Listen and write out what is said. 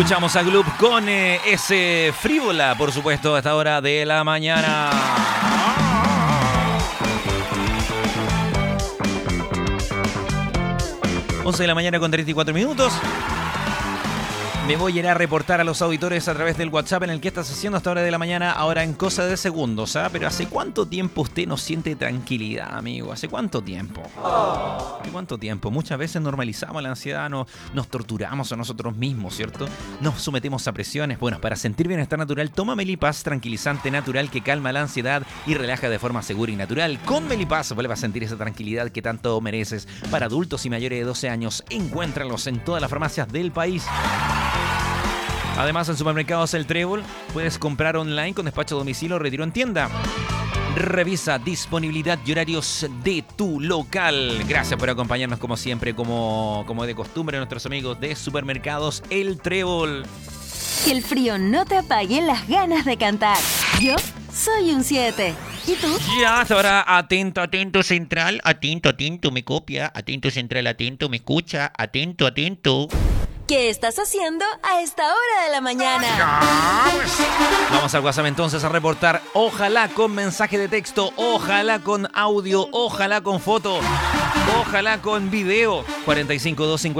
Escuchamos a Gloop con ese Frívola, por supuesto, a esta hora de la mañana. 11 de la mañana con 34 minutos. Me voy a ir a reportar a los auditores a través del WhatsApp en el que estás haciendo hasta hora de la mañana, ahora en cosa de segundos, ¿ah? Pero ¿hace cuánto tiempo usted no siente tranquilidad, amigo? ¿Hace cuánto tiempo? ¿Hace cuánto tiempo? Muchas veces normalizamos la ansiedad, nos torturamos a nosotros mismos, ¿cierto? Nos sometemos a presiones. Bueno, para sentir bienestar natural, toma Melipaz, tranquilizante natural que calma la ansiedad y relaja de forma segura y natural. Con Melipaz vuelve a sentir esa tranquilidad que tanto mereces. Para adultos y mayores de 12 años, encuéntralos en todas las farmacias del país. Además, en supermercados El Trébol puedes comprar online con despacho a domicilio o retiro en tienda. Revisa disponibilidad y horarios de tu local. Gracias por acompañarnos como siempre, como de costumbre, nuestros amigos de supermercados El Trébol. Que el frío no te apague las ganas de cantar. Yo soy un 7. ¿Y tú? Ya, hasta ahora, atento, atento central, atento, atento, me copia, atento central, atento, me escucha, atento, atento. ¿Qué estás haciendo a esta hora de la mañana? Vamos al WhatsApp entonces a reportar. Ojalá con mensaje de texto, ojalá con audio, ojalá con foto, ojalá con video. 45250.